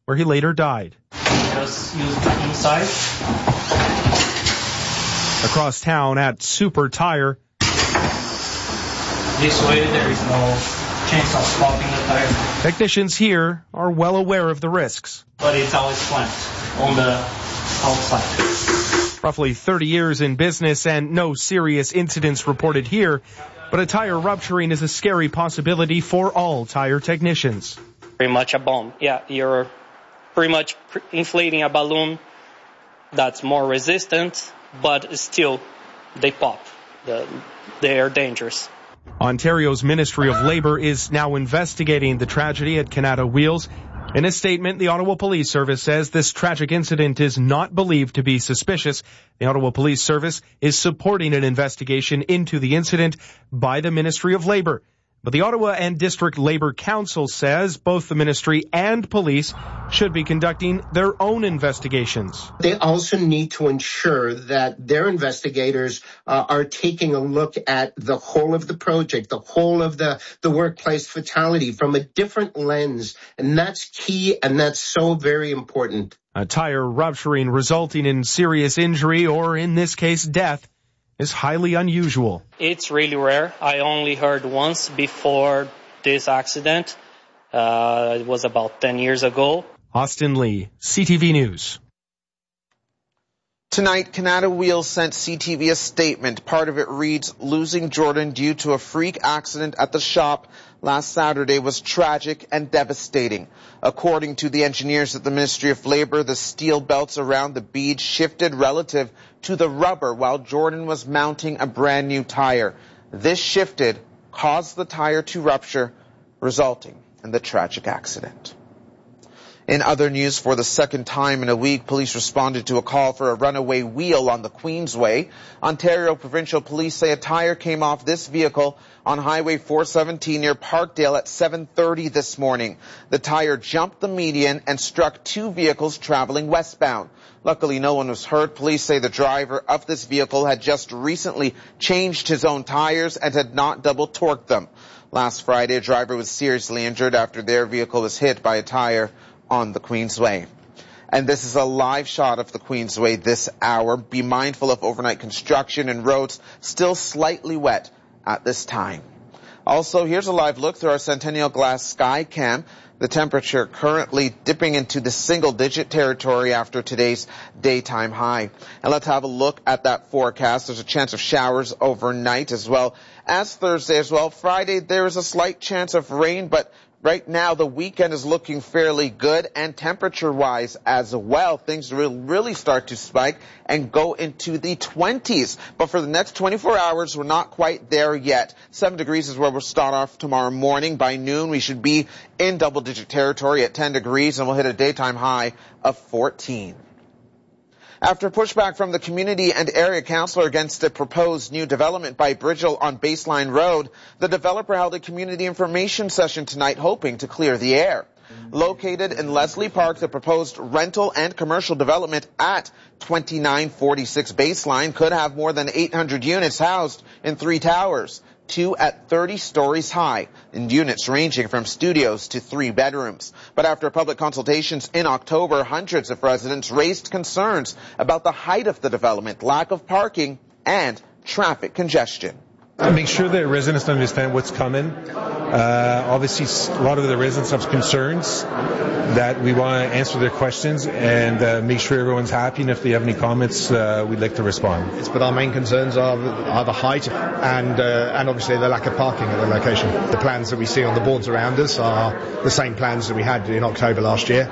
where he later died. Just use the inside. Across town at Super Tire, This way there is no chance of popping the tire. Technicians here are well aware of the risks. But it's always clamped on the outside. Roughly 30 years in business and no serious incidents reported here, but a tire rupturing is a scary possibility for all tire technicians. Pretty much a bomb. Yeah, you're pretty much inflating a balloon that's more resistant, but still they pop. They are dangerous. Ontario's Ministry of Labour is now investigating the tragedy at Canada Wheels. In a statement, the Ottawa Police Service says this tragic incident is not believed to be suspicious. The Ottawa Police Service is supporting an investigation into the incident by the Ministry of Labour. But the Ottawa and District Labour Council says both the ministry and police should be conducting their own investigations. They also need to ensure that their investigators are taking a look at the whole of the project, the whole of the workplace fatality from a different lens. And that's key, and that's so very important. A tire rupturing resulting in serious injury, or in this case death, is highly unusual. It's really rare. I only heard once before this accident. It was about 10 years ago. Austin Lee, CTV News. Tonight, Canada Wheels sent CTV a statement. Part of it reads, "Losing Jordan due to a freak accident at the shop last Saturday was tragic and devastating. According to the engineers at the Ministry of Labour, the steel belts around the bead shifted relative to the rubber while Jordan was mounting a brand new tire. This shifted caused the tire to rupture, resulting in the tragic accident." In other news, for the second time in a week, police responded to a call for a runaway wheel on the Queensway. Ontario Provincial Police say a tire came off this vehicle on Highway 417 near Parkdale at 7:30 this morning. The tire jumped the median and struck two vehicles traveling westbound. Luckily, no one was hurt. Police say the driver of this vehicle had just recently changed his own tires and had not double torqued them. Last Friday, a driver was seriously injured after their vehicle was hit by a tire on the Queensway. And this is a live shot of the Queensway this hour. Be mindful of overnight construction and roads still slightly wet at this time. Also, here's a live look through our Centennial Glass Sky Cam. The temperature currently dipping into the single-digit territory after today's daytime high. And let's have a look at that forecast. There's a chance of showers overnight as well as Thursday as well. Friday, there is a slight chance of rain, but right now, the weekend is looking fairly good, and temperature-wise as well, things will really start to spike and go into the 20s. But for the next 24 hours, we're not quite there yet. 7 degrees is where we'll start off tomorrow morning. By noon, we should be in double-digit territory at 10 degrees, and we'll hit a daytime high of 14. After pushback from the community and area councillor against a proposed new development by Bridgel on Baseline Road, the developer held a community information session tonight hoping to clear the air. Located in Leslie Park, the proposed rental and commercial development at 2946 Baseline could have more than 800 units housed in 3 towers, 2 at 30 stories high, and units ranging from studios to 3 bedrooms. But after public consultations in October, hundreds of residents raised concerns about the height of the development, lack of parking, and traffic congestion. Make sure that residents understand what's coming. Obviously, a lot of the residents have concerns that we want to answer their questions and make sure everyone's happy. And if they have any comments, we'd like to respond. But our main concerns are the height and obviously the lack of parking at the location. The plans that we see on the boards around us are the same plans that we had in October last year.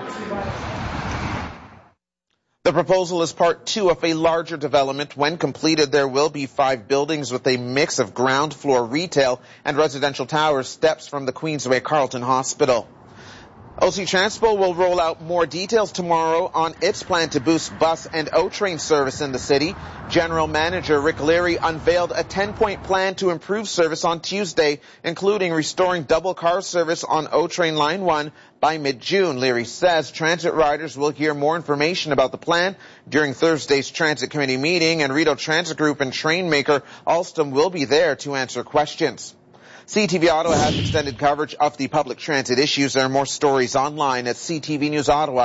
The proposal is part 2 of a larger development. When completed, there will be 5 buildings with a mix of ground floor retail and residential towers, steps from the Queensway Carleton Hospital. OC Transpo will roll out more details tomorrow on its plan to boost bus and O-Train service in the city. General Manager Rick Leary unveiled a 10-point plan to improve service on Tuesday, including restoring double car service on O-Train Line 1 by mid-June. Leary says transit riders will hear more information about the plan during Thursday's Transit Committee meeting, and Rideau Transit Group and train maker Alstom will be there to answer questions. CTV Ottawa has extended coverage of the public transit issues. There are more stories online at CTV News Ottawa.